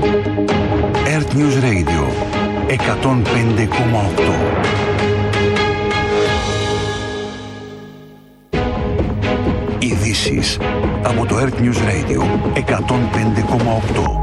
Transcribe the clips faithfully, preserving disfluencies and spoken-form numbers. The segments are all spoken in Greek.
Earth News Radio εκατόν πέντε κόμμα οκτώ. Ειδήσεις από το Earth News Radio εκατόν πέντε κόμμα οκτώ.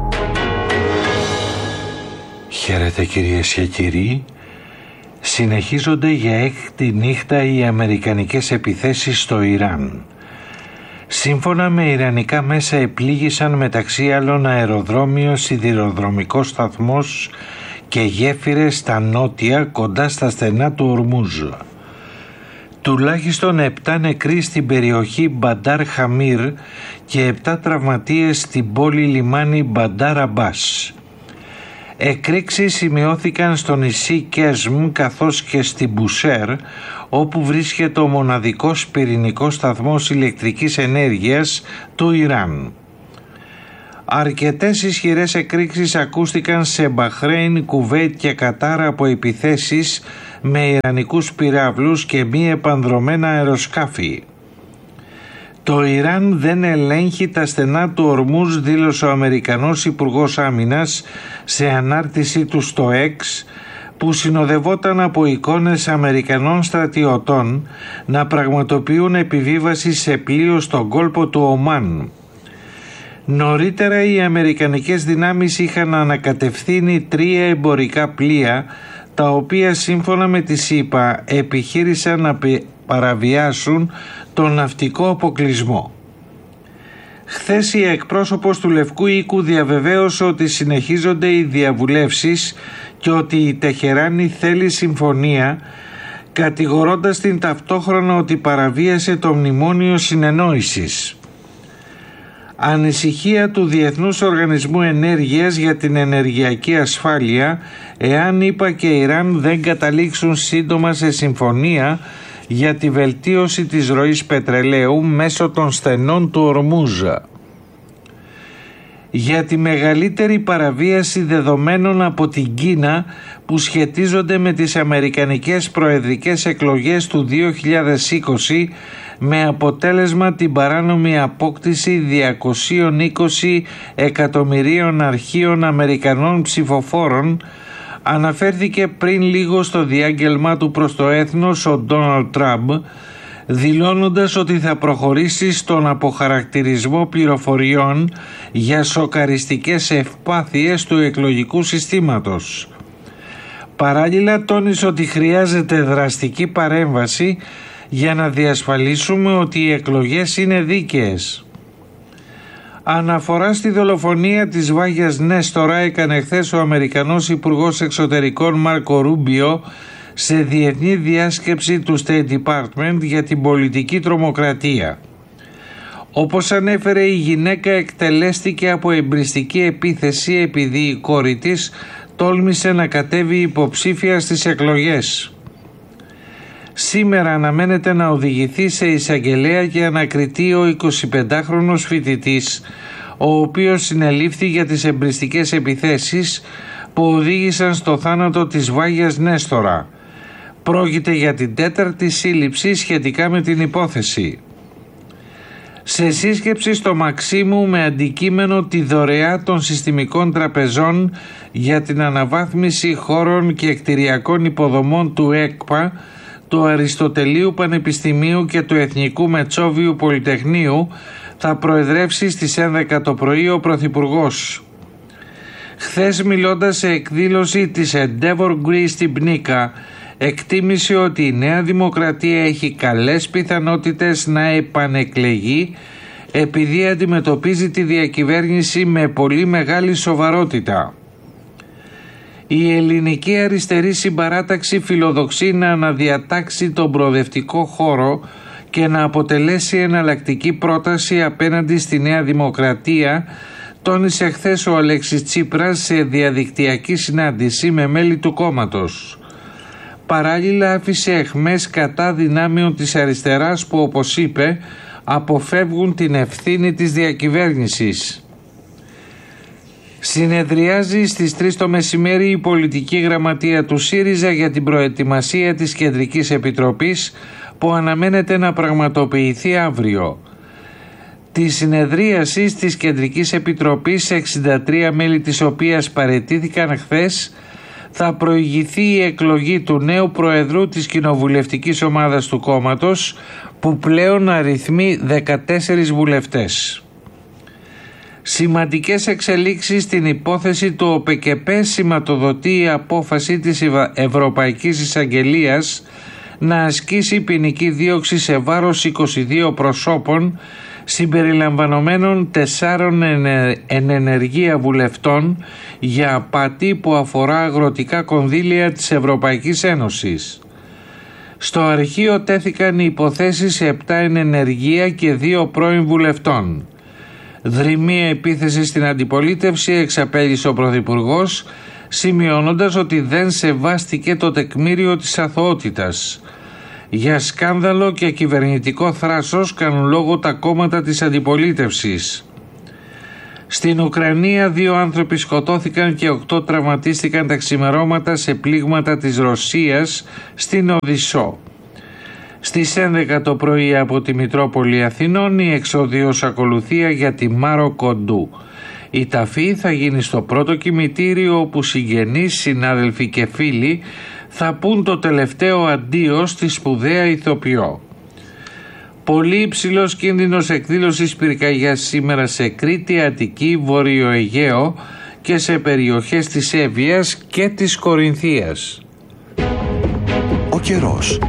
Χαίρετε κυρίες και κύριοι. Συνεχίζονται για έκτη νύχτα οι αμερικανικές επιθέσεις στο Ιράν. Σύμφωνα με ιρανικά μέσα επλήγησαν μεταξύ άλλων αεροδρόμιο, σιδηροδρομικός σταθμός και γέφυρες στα νότια κοντά στα στενά του Ορμούζ. Τουλάχιστον επτά νεκροί στην περιοχή Μπαντάρ Χαμίρ και επτά τραυματίες στην πόλη λιμάνι Μπαντάρ Αμπάς. Εκρήξεις σημειώθηκαν στο νησί Κέσμ καθώς και στην Μπουσέρ, όπου βρίσκεται ο μοναδικός πυρηνικός σταθμός ηλεκτρικής ενέργειας του Ιράν. Αρκετές ισχυρές εκρήξεις ακούστηκαν σε Μπαχρέιν, Κουβέιτ και Κατάρ από επιθέσεις με ιρανικούς πυράβλους και μη επανδρωμένα αεροσκάφη. Το Ιράν δεν ελέγχει τα στενά του Ορμούζ, δήλωσε ο Αμερικανός Υπουργός Άμυνας σε ανάρτηση του στο X, που συνοδευόταν από εικόνες Αμερικανών στρατιωτών να πραγματοποιούν επιβίβαση σε πλοίο στον κόλπο του Ομάν. Νωρίτερα οι αμερικανικές δυνάμεις είχαν ανακατευθύνει τρία εμπορικά πλοία, τα οποία σύμφωνα με τη ΣΥΠΑ επιχείρησαν να παραβιάσουν τον ναυτικό αποκλεισμό. Χθες η εκπρόσωπος του Λευκού Οίκου διαβεβαίωσε ότι συνεχίζονται οι διαβουλεύσεις και ότι η Τεχεράνη θέλει συμφωνία, κατηγορώντας την ταυτόχρονα ότι παραβίασε το μνημόνιο συνεννόησης. Ανησυχία του Διεθνούς Οργανισμού Ενέργειας για την ενεργειακή ασφάλεια εάν ΗΠΑ και Ιράν δεν καταλήξουν σύντομα σε συμφωνία για τη βελτίωση της ροής πετρελαίου μέσω των στενών του Ορμούζα. Για τη μεγαλύτερη παραβίαση δεδομένων από την Κίνα που σχετίζονται με τις αμερικανικές προεδρικές εκλογές του δύο χιλιάδες είκοσι, με αποτέλεσμα την παράνομη απόκτηση διακόσια είκοσι εκατομμυρίων αρχείων Αμερικανών ψηφοφόρων, αναφέρθηκε πριν λίγο στο διάγγελμά του προς το έθνος ο Ντόναλντ Τραμπ, δηλώνοντας ότι θα προχωρήσει στον αποχαρακτηρισμό πληροφοριών για σοκαριστικές ευπάθειες του εκλογικού συστήματος. Παράλληλα τόνισε ότι χρειάζεται δραστική παρέμβαση για να διασφαλίσουμε ότι οι εκλογές είναι δίκαιες. Αναφορά στη δολοφονία της Βάγιας Νέστορα έκανε χθες ο Αμερικανός Υπουργός Εξωτερικών Μάρκο Ρούμπιο σε διεθνή διάσκεψη του State Department για την πολιτική τρομοκρατία. Όπως ανέφερε, η γυναίκα εκτελέστηκε από εμπριστική επίθεση επειδή η κόρη της τόλμησε να κατέβει υποψήφια στις εκλογές. Σήμερα αναμένεται να οδηγηθεί σε εισαγγελέα και ανακριτή ο εικοσιπεντάχρονος φοιτητής, ο οποίος συνελήφθη για τις εμπριστικές επιθέσεις που οδήγησαν στο θάνατο της Βάγιας Νέστορα. Πρόκειται για την τέταρτη σύλληψη σχετικά με την υπόθεση. Σε σύσκεψη στο Μαξίμου με αντικείμενο τη δωρεά των συστημικών τραπεζών για την αναβάθμιση χώρων και κτηριακών υποδομών του ΕΚΠΑ, του Αριστοτελείου Πανεπιστημίου και του Εθνικού Μετσόβιου Πολυτεχνείου, θα προεδρεύσει στις έντεκα το πρωί ο Πρωθυπουργός. Χθες, μιλώντας σε εκδήλωση της Endeavor Greece στην Πνίκα, εκτίμησε ότι η Νέα Δημοκρατία έχει καλές πιθανότητες να επανεκλεγεί επειδή αντιμετωπίζει τη διακυβέρνηση με πολύ μεγάλη σοβαρότητα. Η ελληνική αριστερή συμπαράταξη φιλοδοξεί να αναδιατάξει τον προοδευτικό χώρο και να αποτελέσει εναλλακτική πρόταση απέναντι στη Νέα Δημοκρατία, τόνισε χθες ο Αλέξης Τσίπρας σε διαδικτυακή συνάντηση με μέλη του κόμματος. Παράλληλα άφησε αιχμές κατά δυνάμεων της αριστεράς που, όπως είπε, αποφεύγουν την ευθύνη της διακυβέρνησης. Συνεδριάζει στις τρεις το μεσημέρι η πολιτική γραμματεία του ΣΥΡΙΖΑ για την προετοιμασία της Κεντρικής Επιτροπής που αναμένεται να πραγματοποιηθεί αύριο. τη συνεδρίαση της Κεντρικής Επιτροπής, εξήντα τρία μέλη της οποίας παραιτήθηκαν χθες, θα προηγηθεί η εκλογή του νέου Προεδρού της κοινοβουλευτικής ομάδας του κόμματος, που πλέον αριθμεί δεκατέσσερις βουλευτές. Σημαντικές εξελίξεις στην υπόθεση του ΟΠΕΚΕΠΕ σηματοδοτεί η απόφαση της Ευρωπαϊκής Εισαγγελίας να ασκήσει ποινική δίωξη σε βάρος είκοσι δύο προσώπων, συμπεριλαμβανομένων τεσσάρων εν ενεργεία βουλευτών, για απάτη που αφορά αγροτικά κονδύλια της Ευρωπαϊκής Ένωσης. Στο αρχείο τέθηκαν οι υποθέσεις σε επτά εν ενεργεία και δύο πρώην βουλευτών. Δρυμία επίθεση στην αντιπολίτευση εξαπέλυσε ο Πρωθυπουργός, σημειώνοντας ότι δεν σεβάστηκε το τεκμήριο της αθωότητας. Για σκάνδαλο και κυβερνητικό θράσος κάνουν λόγο τα κόμματα της αντιπολίτευσης. Στην Ουκρανία δύο άνθρωποι σκοτώθηκαν και οκτώ τραυματίστηκαν τα ξημερώματα σε πλήγματα της Ρωσίας στην Οδυσσό. Στις έντεκα το πρωί από τη Μητρόπολη Αθηνών η εξόδιος ακολουθία για τη Μάρο Κοντού. Η ταφή θα γίνει στο πρώτο κημητήριο, όπου συγγενείς, συνάδελφοι και φίλοι θα πούν το τελευταίο αντίο στη σπουδαία ηθοποιό. Πολύ υψηλός κίνδυνος εκδήλωσης πυρκαγιάς σήμερα σε Κρήτη, Αττική, Βόρειο Αιγαίο και σε περιοχές της Εύβοιας και της Κορινθίας. Ο καιρός.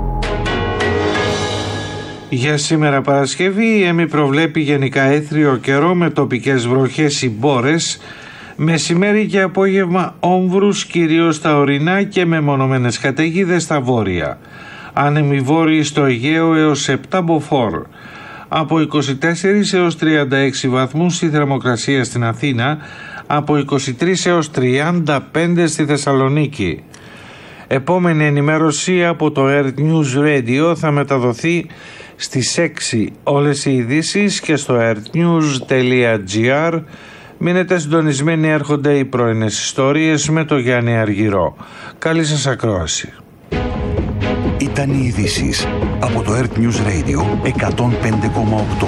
Για σήμερα Παρασκευή η ΕΜΗ προβλέπει γενικά έθριο καιρό με τοπικές βροχές ή μπόρες, μεσημέρι και απόγευμα όμβρους κυρίως στα ορεινά και μεμονωμένες καταιγίδες στα βόρεια. Άνεμοι βόρειοι στο Αιγαίο έως επτά μποφόρ. Από είκοσι τέσσερις έως τριάντα έξι βαθμούς η θερμοκρασία στην Αθήνα, από είκοσι τρεις έως τριάντα πέντε στη Θεσσαλονίκη. Επόμενη ενημέρωση από το Earth News Radio θα μεταδοθεί στις έξι. Όλες οι ειδήσεις και στο earthnews τελεία gr. Μείνετε συντονισμένοι, έρχονται οι πρωινές ιστορίες με το Γιάννη Αργυρό. Καλή σας ακρόαση. Ήταν οι ειδήσεις από το Earth News Radio εκατόν πέντε κόμμα οκτώ.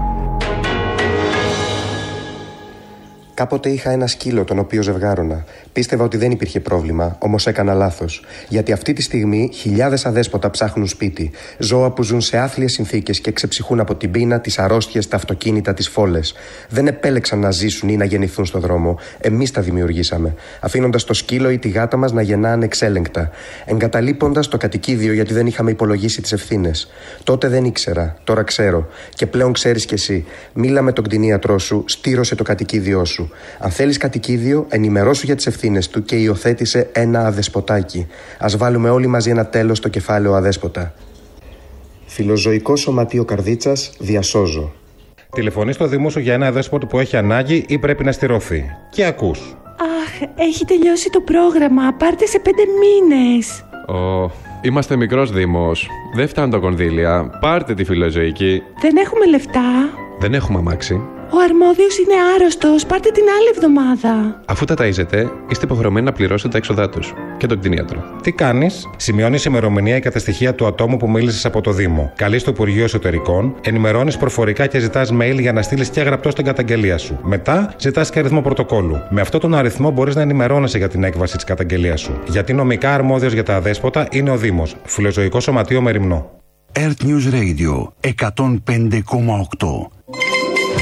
Κάποτε είχα ένα σκύλο τον οποίο ζευγάρωνα. Πίστευα ότι δεν υπήρχε πρόβλημα, όμως έκανα λάθος. Γιατί αυτή τη στιγμή χιλιάδες αδέσποτα ψάχνουν σπίτι. Ζώα που ζουν σε άθλιες συνθήκες και ξεψυχούν από την πείνα, τις αρρώστιες, τα αυτοκίνητα, τις φόλες. Δεν επέλεξαν να ζήσουν ή να γεννηθούν στον δρόμο. Εμείς τα δημιουργήσαμε. Αφήνοντας το σκύλο ή τη γάτα μας να γεννά ανεξέλεγκτα. Εγκαταλείποντας το κατοικίδιο γιατί δεν είχαμε υπολογίσει τις ευθύνες. Τότε δεν ήξερα, τώρα ξέρω. Και πλέον ξέρεις κι εσύ. Μίλα με τον κτηνίατρό σου, στήρωσε το κατοικίδιό σου. Αν θέλεις κατοικίδιο, ενημερώσου για τις ευθύνες του και υιοθέτησε ένα αδεσποτάκι. Ας βάλουμε όλοι μαζί ένα τέλος στο κεφάλαιο αδέσποτα. Φιλοζωικό Σωματείο Καρδίτσας, διασώζω. Τηλεφωνείς στο Δήμο σου για ένα αδέσποτο που έχει ανάγκη ή πρέπει να στηρωθεί. Και ακούς. Αχ, έχει τελειώσει το πρόγραμμα. Πάρτε σε πέντε μήνες. Ω, είμαστε μικρός Δήμος. Δεν φτάνουν τα κονδύλια. Πάρτε τη φιλοζωική. Δεν έχουμε λεφτά. Δεν έχουμε αμάξι. Ο αρμόδιος είναι άρρωστος. Πάρτε την άλλη εβδομάδα. Αφού τα ταΐζετε, είστε υποχρεωμένοι να πληρώσετε τα έξοδά τους και τον κτηνίατρο. Τι κάνεις? Σημειώνεις ημερομηνία και τα στοιχεία του ατόμου που μίλησες από το Δήμο. Καλείς το Υπουργείο Εσωτερικών, ενημερώνεις προφορικά και ζητάς mail για να στείλεις και γραπτό στην καταγγελία σου. Μετά ζητάς και αριθμό πρωτοκόλλου. Με αυτόν τον αριθμό μπορείς να ενημερώνεσαι για την έκβαση της καταγγελίας σου. Γιατί νομικά αρμόδιος για τα αδέσποτα είναι ο Δήμος. Φιλοζωικό Σωματείο Μεριμνό. Earth News Radio εκατόν πέντε κόμμα οκτώ.